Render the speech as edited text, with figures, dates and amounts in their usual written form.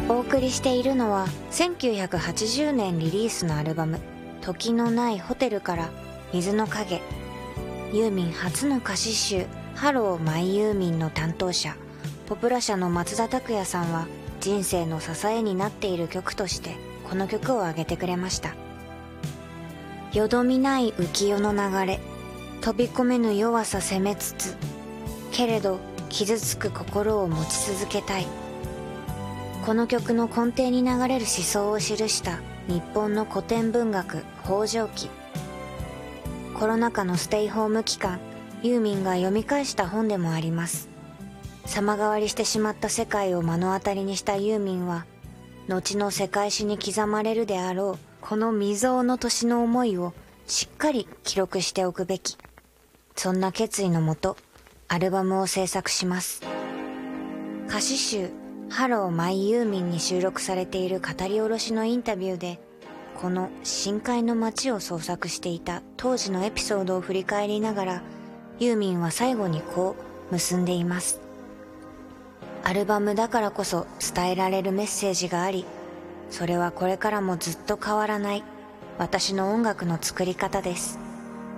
お送りしているのは1980年リリースのアルバム「時のないホテル」から「水の影」。ユーミン初の歌詞集「ハローマイユーミン」の担当者ポプラ社の松田拓也さんは人生の支えになっている曲としてこの曲を挙げてくれました。よどみない浮世の流れ、飛び込めぬ弱さ責めつつ、けれど傷つく心を持ち続けたい。この曲の根底に流れる思想を記した日本の古典文学北条記。コロナ禍のステイホーム期間、ユーミンが読み返した本でもあります。様変わりしてしまった世界を目の当たりにしたユーミンは、後の世界史に刻まれるであろうこの未曾有の年の思いをしっかり記録しておくべき。そんな決意のもと、アルバムを制作します。歌詞集ハローマイユーミンに収録されている語り下ろしのインタビューで、この深海の街を創作していた当時のエピソードを振り返りながら、ユーミンは最後にこう結んでいます。アルバムだからこそ伝えられるメッセージがあり、それはこれからもずっと変わらない私の音楽の作り方です。